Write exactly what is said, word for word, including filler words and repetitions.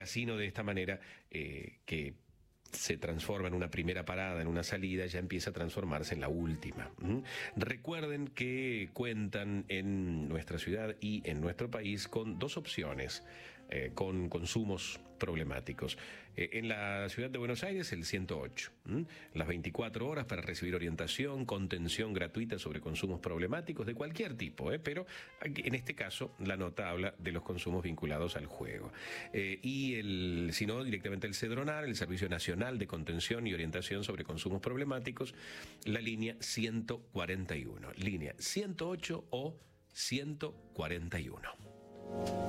casino de esta manera, eh, que se transforma en una primera parada, en una salida, ya empieza a transformarse en la última. ¿Mm? Recuerden que cuentan en nuestra ciudad y en nuestro país con dos opciones, eh, con consumos problemáticos. Eh, en la ciudad de Buenos Aires, el ciento ocho. ¿Mm? Las veinticuatro horas para recibir orientación, contención gratuita sobre consumos problemáticos de cualquier tipo, ¿eh? Pero aquí, en este caso, la nota habla de los consumos vinculados al juego. Eh, y el, si no, directamente el Cedronar, el Servicio Nacional de Contención y Orientación sobre Consumos Problemáticos, la línea ciento cuarenta y uno, línea ciento ocho o ciento cuarenta y uno.